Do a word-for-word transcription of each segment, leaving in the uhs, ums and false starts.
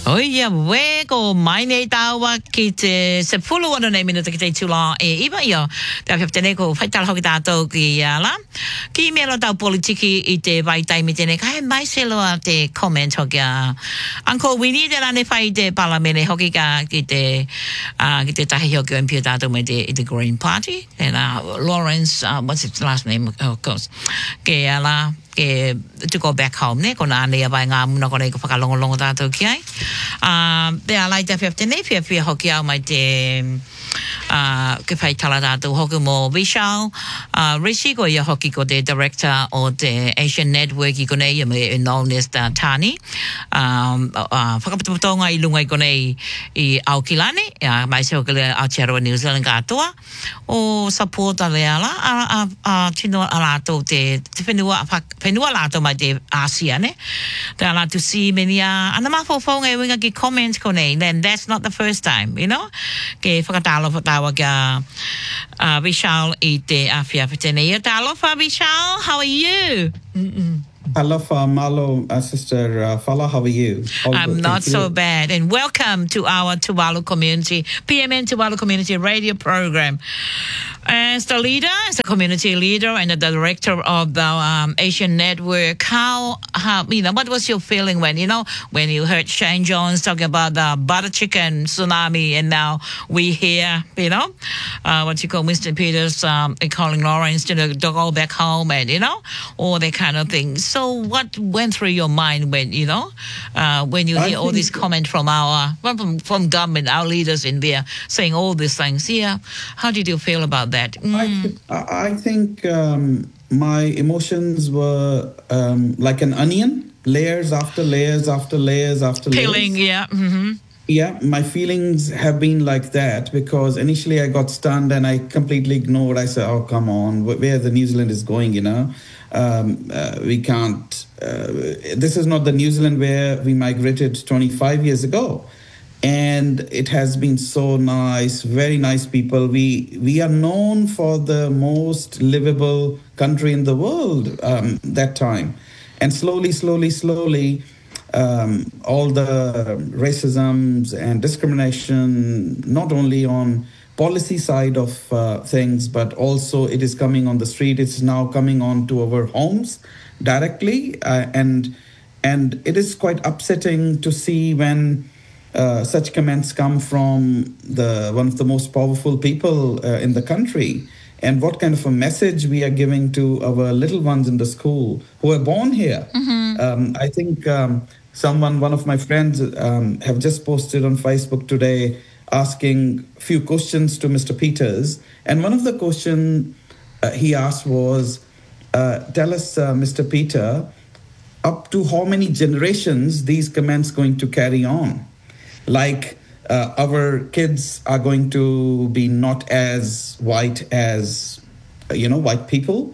Oia, wego maine tawa ki te se pulu ana nei minuta ki te tula e iwa ia. Te awhia tene ko whaitala hoki tātou ki ala. Ki mea lo tau politiki i te vai taimi tene, ka he mai se loa te comment hoki a Uncle Winnie te rane whai te palamene hoki ka ki te, uh, ki te tahi hoki o impio tātou me te, i te Green Party. And uh, Lawrence, uh, what's his last name, of course. Ke ala, ke to go back home ne ko na ne vai ngā muna ko nei ko whakalongolongo tātou ki ai. Um, te alai te whiawhite nei whia whia hoki au mai te uh, ke whai tala tātou hoki mo Vishal uh, Rishi ko ia hoki ko te director o te Asian Network i ko nei ia me known as the Tani. Um, uh, whakaputonga i lunga i ko nei i Aokilani uh, mai se hoki le Aotearoa New Zealand katoa o support a le ala a, a, a tino a lātou te, te whenua whenua lātou mai te Asia ne. Te ala to see many a ana mawhawhau ngai winga ki comments ko nei, then that's not the first time, you know. Ke whakatalo whatawa ka uh, Vishal i te awhia whitene. Ia talofa Vishal, how are you? Mm-mm. Alofa, malo, uh, Sister uh, Fala, how are you? All I'm good, not so you. bad. And welcome to our Tuvalu Community, P M N Tuvalu Community Radio Program. As the leader, as a community leader and the director of the um, Asian Network, how, how, you know, what was your feeling when, you know, when you heard Shane Jones talking about the butter chicken tsunami and now we hear, you know, uh, what you call Mister Peters um, calling Lawrence to, to go back home and, you know, all that kind of thing. So what went through your mind when, you know, uh, when you hear all these comments from our, from, from government, our leaders in there saying all these things? Yeah. How did you feel about that? Mm. I, I think um, my emotions were um, like an onion, layers after layers after layers after layers. Peeling, yeah. Mm-hmm. Yeah, my feelings have been like that because initially I got stunned and I completely ignored. I said, oh, come on, where the New Zealand is going, you know. Um, uh, we can't, uh, this is not the New Zealand where we migrated twenty-five years ago. And it has been so nice, very nice people. We we are known for the most livable country in the world um, that time. And slowly, slowly, slowly, um, all the racisms and discrimination, not only on policy side of uh, things, but also it is coming on the street. It's now coming on to our homes directly. Uh, and and it is quite upsetting to see when Uh, such comments come from the one of the most powerful people uh, in the country, and what kind of a message we are giving to our little ones in the school who are born here. Mm-hmm. Um, I think um, someone, one of my friends, um, have just posted on Facebook today asking a few questions to Mister Peters, and one of the questions uh, he asked was, uh, "Tell us, uh, Mister Peter, up to how many generations these comments going to carry on?" Like uh, our kids are going to be not as white as, you know, white people.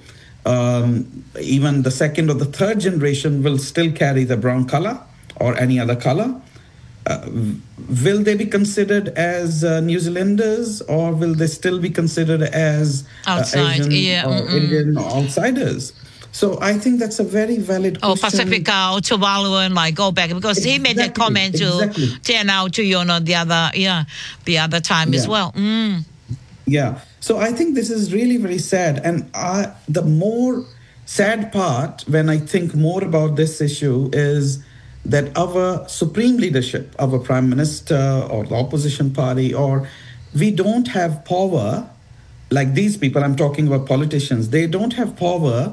Um, even the second or the third generation will still carry the brown color or any other color. Uh, will they be considered as uh, New Zealanders or will they still be considered as uh, Asian yeah. or mm-mm. Indian outsiders? So I think that's a very valid question. Oh, Pacifica or Tuvalu and like go back because exactly, he made that comment to exactly. Tēnau to you know the other yeah the other time yeah. as well. Mm. Yeah. So I think this is really very sad, and I, the more sad part when I think more about this issue is that our supreme leadership, our prime minister or the opposition party, or we don't have power like these people. I'm talking about politicians. They don't have power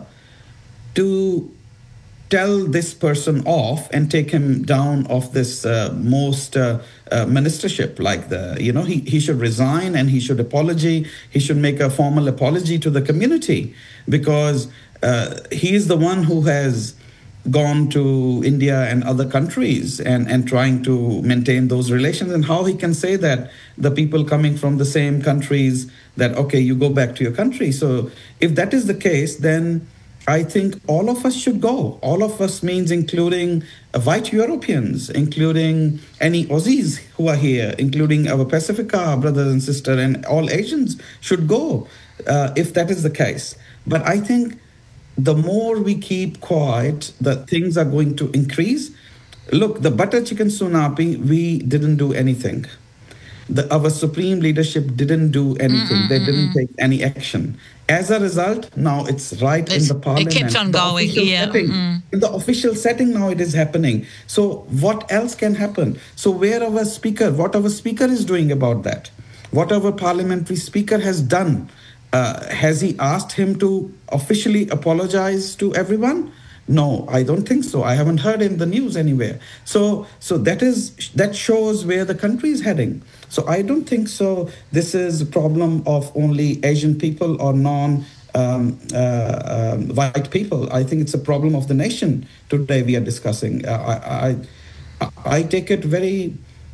to tell this person off and take him down off this uh, most uh, uh, ministership, like the, you know, he, he should resign and he should apology. He should make a formal apology to the community because uh, he is the one who has gone to India and other countries and, and trying to maintain those relations, and how he can say that the people coming from the same countries that, okay, you go back to your country. So if that is the case, then I think all of us should go. All of us means including uh, white Europeans, including any Aussies who are here, including our Pacifica brothers and sisters, and all Asians should go uh, if that is the case. But I think the more we keep quiet, the things are going to increase. Look, the butter chicken tsunami, we didn't do anything. The, our supreme leadership didn't do anything. Mm-mm, They didn't mm-mm. take any action. As a result, now it's right in It's, the it keeps parliament, on the going. official Yeah. setting. Mm-mm. In the official setting now it is happening. So what else can happen? So where our speaker, what our speaker is doing about that? What our parliamentary speaker has done? Uh, has he asked him to officially apologize to everyone? No, I don't think so. I haven't heard in the news anywhere. So, so that is that shows where the country is heading. So I don't think so. This is a problem of only Asian people or non um, uh, um, white people. I think it's a problem of the nation today we are discussing. Uh, I, I I take it very.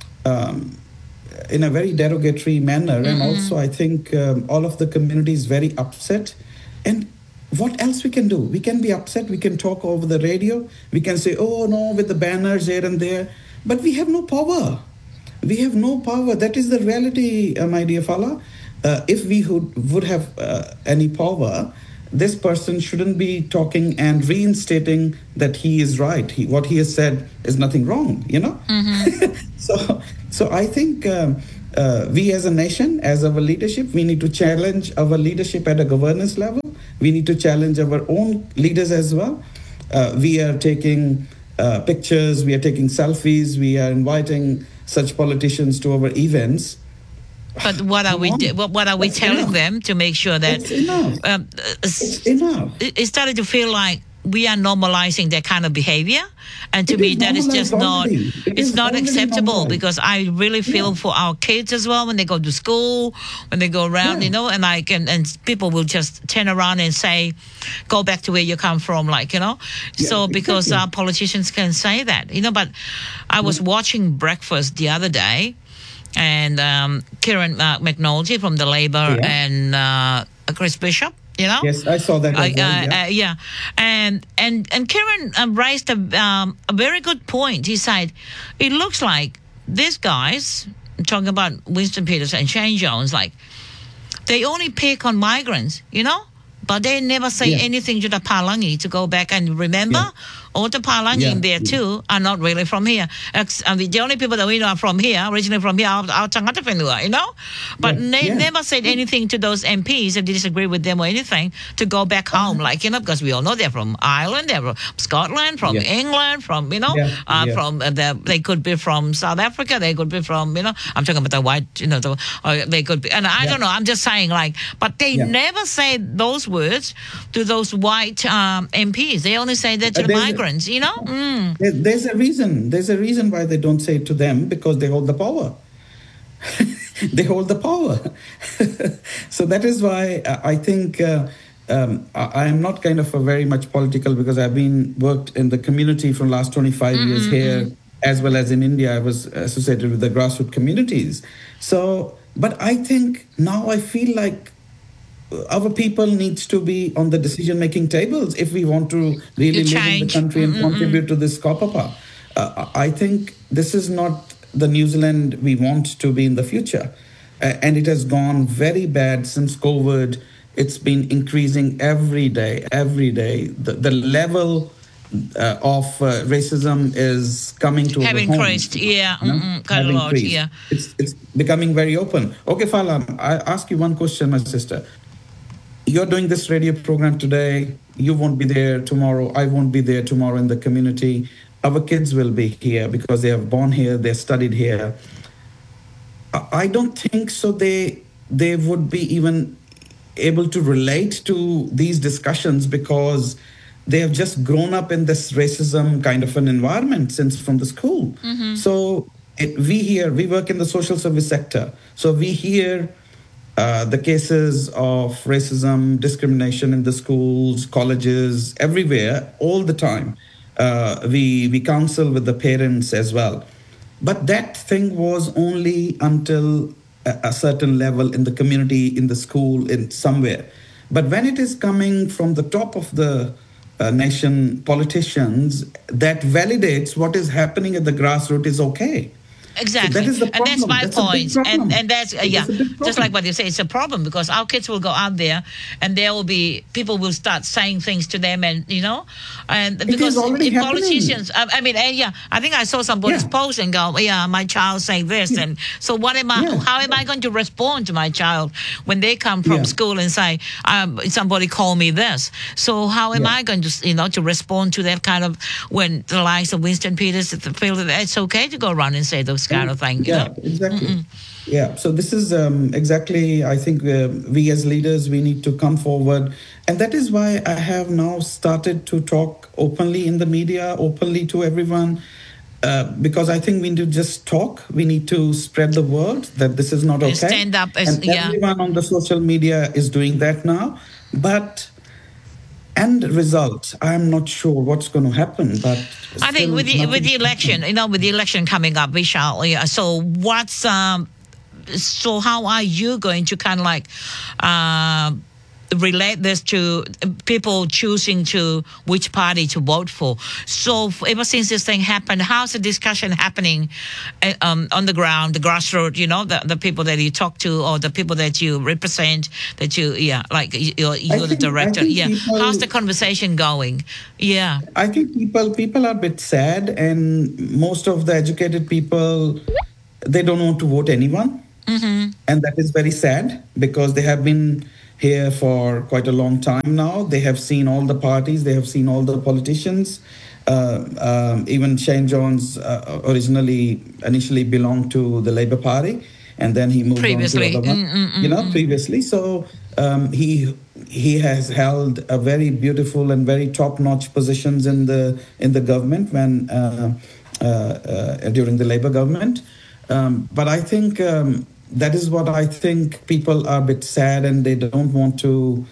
Um, in a very derogatory manner, and Mm-mm. also I think um, all of the community is very upset. And what else we can do? We can be upset, we can talk over the radio, we can say, oh no, with the banners here and there, but we have no power. We have no power. That is the reality, uh, my dear Fala. Uh, if we would, would have uh, any power, this person shouldn't be talking and reinstating that he is right. He, what he has said is nothing wrong, you know? Mm-hmm. so, so I think um, uh, we as a nation, as our leadership, we need to challenge our leadership at a governance level. We need to challenge our own leaders as well. Uh, we are taking uh, pictures, we are taking selfies, we are inviting such politicians to our events. But what are Come we? on. Do, what, what are we That's telling enough. them to make sure that It's enough. Um, It's enough. it, it started to feel like we are normalizing that kind of behavior, and to It me is that is just normalized not already. It it's is not already acceptable, normalized. because I really feel Yeah. for our kids as well when they go to school, when they go around, Yeah. you know, and like and, and people will just turn around and say, go back to where you come from, like, you know. Yeah, So because exactly. our politicians can say that, you know. But I was watching Breakfast the other day, and um, Kieran uh, McNulty from the Labour Yeah. and uh, Chris Bishop, you know. Yes, I saw that as Uh, well, uh, yeah. uh, yeah, and and and Kieran um, raised a um, a very good point. He said, it looks like these guys talking about Winston Peters and Shane Jones, like they only pick on migrants, you know, but they never say Yeah. anything to the Palangi to go back and remember. Yeah. All the Palangi Yeah, in there yeah. too are not really from here. Ex- I mean, the only people that we know are from here, originally from here, are, are Tangata Whenua, you know? But Yeah, they yeah. never said anything to those M Ps if they disagree with them or anything to go back home, like, you know, because we all know they're from Ireland, they're from Scotland, from Yeah. England, from, you know, Yeah, uh, yeah. from, uh, the, they could be from South Africa, they could be from, you know, I'm talking about the white, you know, the, or they could be, and I Yeah. don't know, I'm just saying, like, but they Yeah. never say those words to those white um, M Ps. They only say that to Uh, the there's a- migrants, you know? Mm. There- There's a reason. There's a reason why they don't say it to them, because they hold the power. They hold the power. So that is why uh, I think uh, um, I I am not kind of a very much political, because I've been worked in the community for the last twenty-five years here, as well as in India. I was associated with the grassroots communities. So, but I think now I feel like our people needs to be on the decision-making tables if we want to really You live in the change. country and Mm-mm-mm. contribute to this kaupapa. Uh, I think this is not the New Zealand we want to be in the future. Uh, and it has gone very bad since COVID. It's been increasing every day, every day. The, the level uh, of uh, racism is coming to Have our homes, increased, yeah, you know, mm-mm, quite a have lot, increased. yeah. It's, it's becoming very open. Okay, Fala, I ask you one question, my sister. You're doing this radio program today. You won't be there tomorrow. I won't be there tomorrow in the community. Our kids will be here because they are born here, they studied here. I I don't think so. They they would be even able to relate to these discussions, because they have just grown up in this racism kind of an environment since from the school. So it, we hear, we work in the social service sector. So we hear uh, the cases of racism, discrimination in the schools, colleges, everywhere, all the time. Uh, we we counsel with the parents as well. But that thing was only until a, a certain level in the community, in the school, in somewhere. But when it is coming from the top of the uh, nation, politicians, that validates what is happening at the grassroots is okay. Exactly. So that is the And that's problem. my That's a big point. problem. And and that's uh, It yeah, is a big just problem. like what you say, it's a problem because our kids will go out there and there will be people will start saying things to them, and you know, and is because already in happening. politicians, I, I mean, and yeah, I think I saw somebody's Yeah. post and go, yeah, my child saying this, and so what am I? Yeah. How am I going to respond to my child when they come from Yeah. school and say, um, somebody call me this? So how am Yeah. I going to, you know, to respond to that kind of when the likes of Winston Peters feel that it's okay to go around and say those kind of things, you Yeah, know? exactly. Yeah, so this is um, exactly, I think uh, we as leaders, we need to come forward. And that is why I have now started to talk openly in the media, openly to everyone, uh, because I think we need to just talk. We need to spread the word that this is not And okay. stand up as- and yeah. everyone on the social media is doing that now. But end result, I'm not sure what's going to happen. But I think still with the with the nothing's election, happened. you know, with the election coming up, we shall. Yeah, so what's um, so how are you going to kind of like uh, relate this to people choosing to which party to vote for? So f- ever since this thing happened, how's the discussion happening uh, um, on the ground, the grassroots? You know, the the people that you talk to or the people that you represent, that you yeah, like you- you're, you're the think- I director. think Yeah, people- how's the conversation going? Yeah. I think people people are a bit sad, and most of the educated people, they don't want to vote anyone, Mm-hmm. and that is very sad because they have been here for quite a long time now. They have seen all the parties, they have seen all the politicians. Uh, um, even Shane Jones uh, originally initially belonged to the Labour Party, and then he moved Previously. on to other one, Mm, mm, mm, you know, previously. So um, he he has held a very beautiful and very top-notch positions in the in the government when uh, uh, uh, during the Labour government. Um, but I think um, that is what I think people are a bit sad, and they don't want to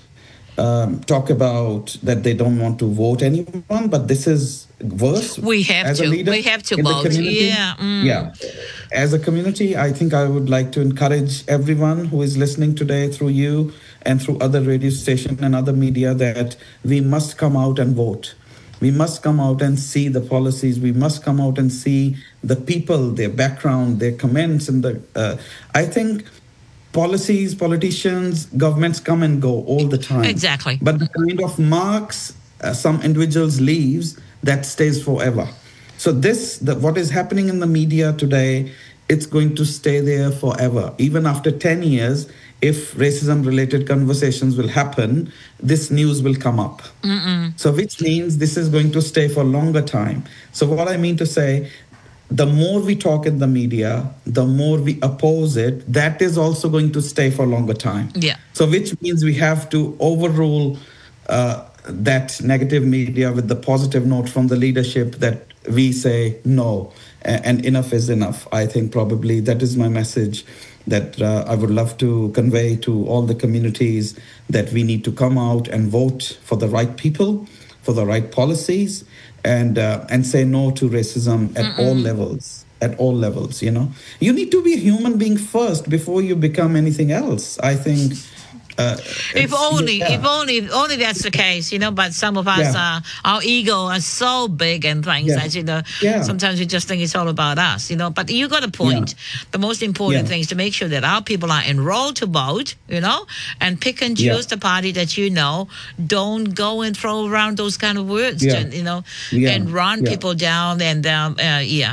um, talk about that they don't want to vote anyone. But this is worse. We have as a to. leader We have to in the vote. community. Yeah, mm. Yeah. As a community, I think I would like to encourage everyone who is listening today through you and through other radio station and other media that we must come out and vote. We must come out and see the policies. We must come out and see the people, their background, their comments, and the. Uh, I think policies, politicians, governments come and go all the time. Exactly. But the kind of marks uh, some individuals leaves, that stays forever. So this, the, what is happening in the media today, it's going to stay there forever. Even after ten years, if racism-related conversations will happen, this news will come up. Mm-mm. So which means this is going to stay for a longer time. So what I mean to say, the more we talk in the media, the more we oppose it, that is also going to stay for a longer time. Yeah. So which means we have to overrule uh, that negative media with the positive note from the leadership that we say no, a- and enough is enough. I think probably that is my message that uh, I would love to convey to all the communities, that we need to come out and vote for the right people, for the right policies, and uh, and say no to racism at all levels. At all levels, you know, you need to be a human being first before you become anything else. I think. Uh, If it's- only, yeah. if only, if only that's the case, you know. But some of us, Yeah. uh, our ego are so big and things Yeah. that you know. Yeah. Sometimes we just think it's all about us, you know. But you got a point. The most important Yeah. thing is to make sure that our people are enrolled to vote, you know, and pick and Yeah. choose the party that you know. Don't go and throw around those kind of words, Yeah. and, you know, Yeah. and run Yeah. people down and um, uh, yeah.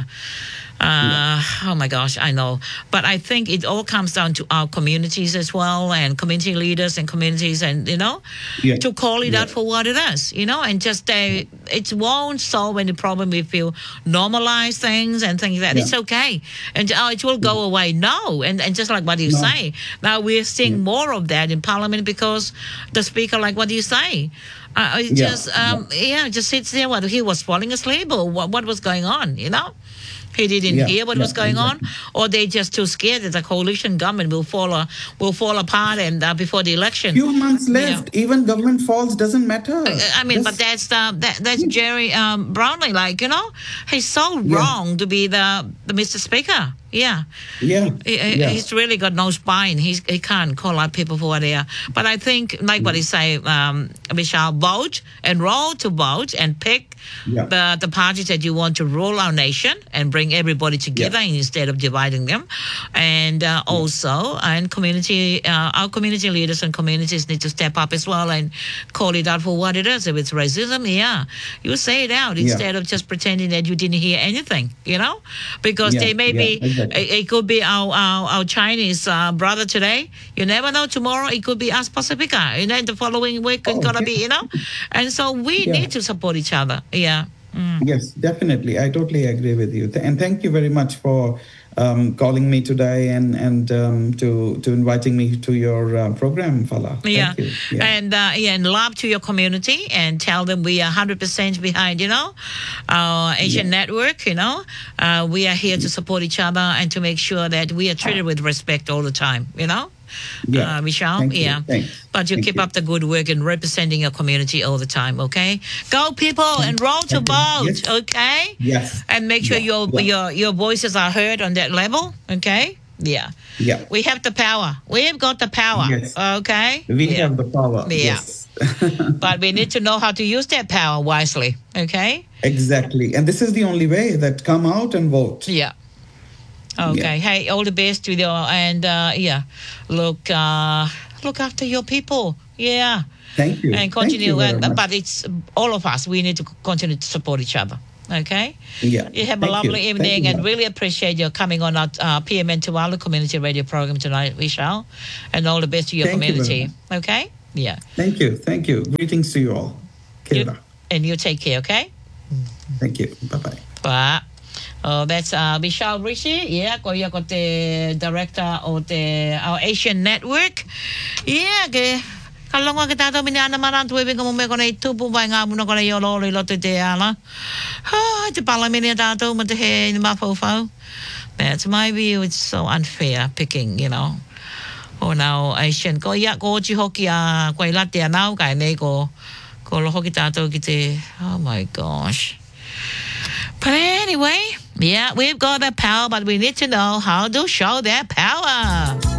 Uh, oh my gosh, I know. But I think it all comes down to our communities as well, and community leaders and communities, and, you know, Yeah. to call it Yeah. out for what it is, you know, and just uh, it won't solve any problem if you normalize things and things like that. Yeah. It's okay. And oh, it will go away. No. And, and just like what you No. say, now we're seeing Yeah. more of that in Parliament because the speaker, like what you say, uh, it Yeah. just, um, yeah. just sits there. What he was falling asleep or what, what was going on, you know? He didn't Yeah, hear what yeah, was going exactly. on, or they just too scared that the coalition government will fall uh, will fall apart and uh, before the election. Few months you know. left. Even government falls doesn't matter. I mean, but Just- that's the that, that's Yeah. Jerry um, Brownlee. Like, you know, he's so Yeah. wrong to be the the Mister Speaker. Yeah. Yeah. He, he- yeah. He's really got no spine. He's, he can't call out people for what they are. But I think, like what he say, um, we shall vote, enroll to vote, and pick Yeah. the, the parties that you want to rule our nation and bring everybody together instead of dividing them. And uh, also, and community, uh, our community leaders and communities need to step up as well and call it out for what it is. If it's racism, yeah, you say it out instead of just pretending that you didn't hear anything, you know, because Yeah, they may yeah, be, exactly. it, it could be our, our, our Chinese uh, brother today. You never know. Tomorrow it could be us Pacifica. And then the following week it's Oh, going to yeah. be, you know. And so we Yeah. need to support each other. Yeah. Yes, definitely. I totally agree with you. Th- and thank you very much for um, calling me today and and um, to to inviting me to your uh, program, Fala. Thank Yeah. you. Yeah. And uh, yeah, and love to your community and tell them we are one hundred percent behind, you know, our Asian Yeah. network, you know. Uh, we are here to support each other and to make sure that we are treated with respect all the time, you know. Yeah. Uh, Michelle, Thank you. yeah. Thanks. But you Thank keep you. up the good work and representing your community all the time, okay? Go people, enroll to Thank you. vote, Yes. okay? Yes. And make sure Yeah. your Yeah. your your voices are heard on that level, okay? Yeah. Yeah. We have the power. We've got the power, Yes. okay? We Yeah. have the power. Yeah. Yes. But we need to know how to use that power wisely, okay? Exactly. And this is the only way that come out and vote. Yeah. Okay. Hey, all the best with your and uh, yeah, look uh, look after your people. Yeah. Thank you. And Thank continue. you very and, much. but it's all of us. We need to continue to support each other. Okay. Yeah. You have a Thank lovely you. evening, Thank you and much. really appreciate your coming on our uh, P M N Tuvalu community radio program tonight, Vishal. And all the best to your Thank you very community. Okay. Yeah. Thank you. Thank you. Greetings to you all. You- Kira. and you take care. Okay. Thank you. Bye bye. Wow. Oh, that's uh, Vishal Rishi. Yeah, ko ia ko te director o te our Asian network. Yeah, ke kalonga ke tato minana marantu e ko me ko nei tupu vai nga muna ko nei yolo lo te te ala. Ha, te pala mini tato ma te he ni mafofo. That's my view. It's so unfair picking, you know. O now Asian ko ia ko chi hoki a ko ila te anau kai nei ko ko lo hoki tato ki te. Oh my gosh. But anyway, yeah, we've got the power, but we need to know how to show that power.